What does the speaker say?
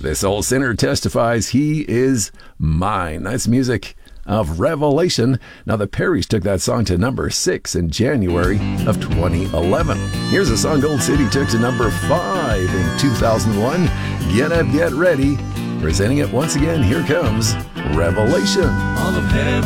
This old sinner testifies he is mine. That's music of Revelation. Now, the Perrys took that song to number 6 in January of 2011. Here's a song Gold City took to number 5 in 2001. Get up, get ready. Presenting it once again, here comes Revelation. All of heaven